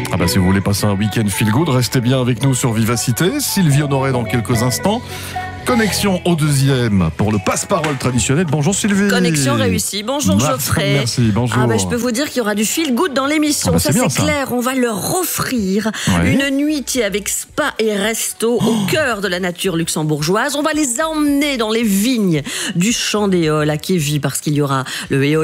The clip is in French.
Ah bah si vous voulez passer un week-end feel good, restez bien avec nous sur Vivacité. Sylvie Honoré dans quelques instants. Connexion au deuxième pour le passe-parole traditionnel. Bonjour Sylvie. Connexion réussie. Bonjour Geoffrey. Merci, bonjour. Ah bah, je peux vous dire qu'il y aura du feel good dans l'émission. Ça c'est clair. On va leur offrir une nuitée avec spa et resto au cœur de la nature luxembourgeoise. On va les emmener dans les vignes du Champ d'Éole à Kévy parce qu'il y aura le Éole